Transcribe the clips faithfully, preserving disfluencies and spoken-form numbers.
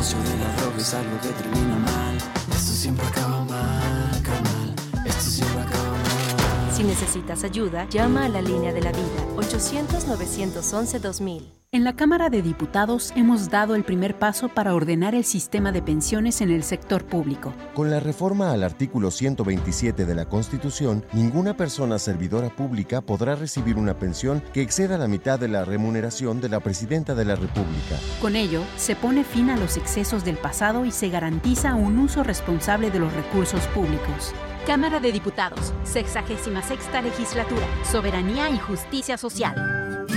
negocio de la droga es algo que termina mal. Esto siempre acaba mal, carnal. Esto siempre acaba mal. Si necesitas ayuda, llama a la línea de la vida, ochocientos, novecientos once, dos mil. En la Cámara de Diputados hemos dado el primer paso para ordenar el sistema de pensiones en el sector público. Con la reforma al artículo ciento veintisiete de la Constitución, ninguna persona servidora pública podrá recibir una pensión que exceda la mitad de la remuneración de la Presidenta de la República. Con ello, se pone fin a los excesos del pasado y se garantiza un uso responsable de los recursos públicos. Cámara de Diputados, sexagésima sexta legislatura, Soberanía y Justicia Social.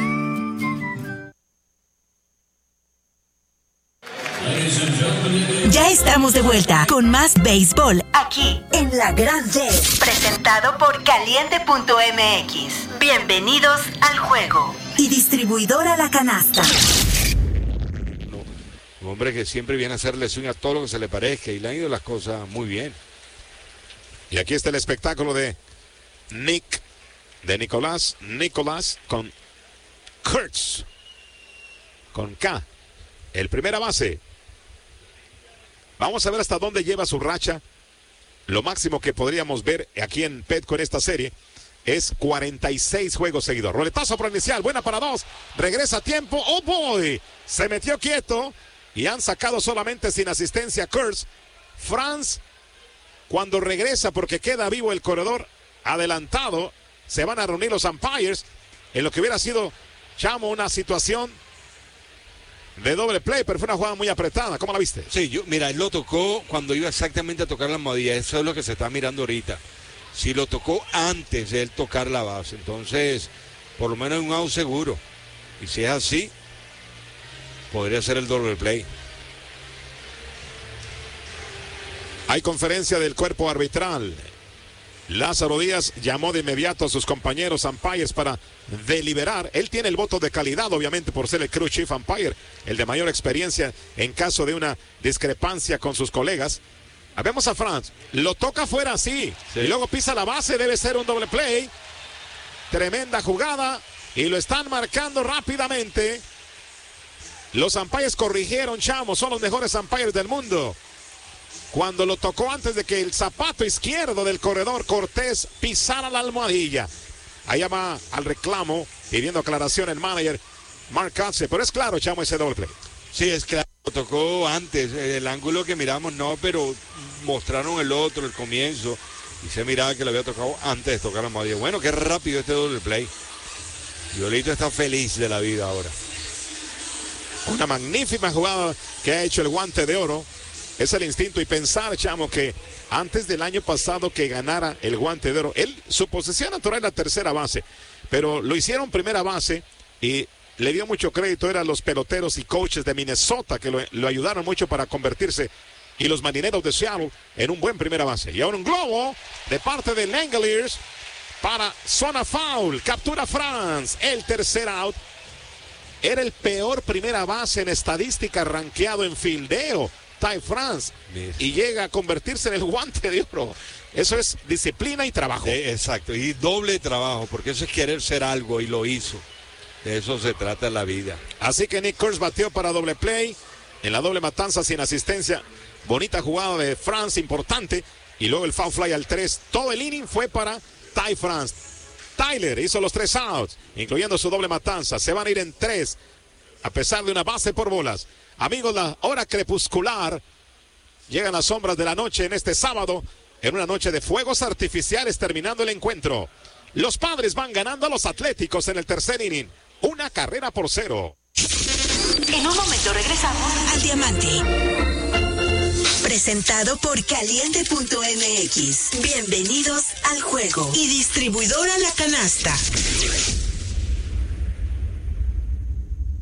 Ya estamos de vuelta con más béisbol aquí en La Grande, presentado por caliente punto m x. Bienvenidos al juego. Y distribuidora La Canasta. No, un hombre que siempre viene a hacerle swing a todo lo que se le parezca y le han ido las cosas muy bien. Y aquí está el espectáculo de Nick, de Nicolás, Nicolás con Kurtz, con K, el primera base. Vamos a ver hasta dónde lleva su racha. Lo máximo que podríamos ver aquí en Petco en esta serie es cuarenta y seis juegos seguidos. Roletazo por inicial, buena para dos. Regresa a tiempo. ¡Oh, boy! Se metió quieto y han sacado solamente sin asistencia Kurtz. Franz, cuando regresa porque queda vivo el corredor adelantado, se van a reunir los umpires en lo que hubiera sido, Chamo, una situación de doble play, pero fue una jugada muy apretada. ¿Cómo la viste? Sí, yo, mira, él lo tocó cuando iba exactamente a tocar la almohadilla. Eso es lo que se está mirando ahorita. Si lo tocó antes de él tocar la base, entonces, por lo menos un out seguro. Y si es así, podría ser el doble play. Hay conferencia del cuerpo arbitral. Lázaro Díaz llamó de inmediato a sus compañeros umpires para deliberar. Él tiene el voto de calidad, obviamente, por ser el crew chief umpire, el de mayor experiencia en caso de una discrepancia con sus colegas. Vemos a Franz, lo toca fuera así, sí. Y luego pisa la base, debe ser un doble play. Tremenda jugada y lo están marcando rápidamente. Los umpires corrigieron, Chamo, son los mejores umpires del mundo. Cuando lo tocó antes de que el zapato izquierdo del corredor Cortés pisara la almohadilla. Allá va al reclamo, pidiendo aclaración el manager Mark Katze. Pero es claro, Chamo, ese doble play. Sí, es claro, lo tocó antes. El ángulo que miramos no, pero mostraron el otro, el comienzo. Y se miraba que lo había tocado antes de tocar la almohadilla. Bueno, qué rápido este doble play. Violito está feliz de la vida ahora. Una magnífica jugada que ha hecho el Guante de Oro. Es el instinto y pensar, Chamo, que antes del año pasado que ganara el Guante de Oro, él, su posición natural es la tercera base, pero lo hicieron primera base y le dio mucho crédito, eran los peloteros y coaches de Minnesota que lo, lo ayudaron mucho para convertirse, y los marineros de Seattle, en un buen primera base. Y ahora un globo de parte de Langeliers para zona foul, captura Franz, el tercer out. Era el peor primera base en estadística rankeado en fildeo, Ty France, y llega a convertirse en el Guante de Oro. Eso es disciplina y trabajo. Eh, exacto, y doble trabajo, porque eso es querer ser algo y lo hizo. De eso se trata la vida. Así que Nick Kurtz batió para doble play, en la doble matanza sin asistencia. Bonita jugada de France, importante, y luego el foul fly al tres. Todo el inning fue para Ty France. Tyler hizo los tres outs, incluyendo su doble matanza. Se van a ir en tres, a pesar de una base por bolas. Amigos, la hora crepuscular. Llegan las sombras de la noche en este sábado, en una noche de fuegos artificiales, terminando el encuentro. Los Padres van ganando a los Atléticos en el tercer inning. Una carrera por cero. En un momento regresamos al Diamante. Presentado por caliente punto m x. Bienvenidos al juego. Y distribuidora La Canasta.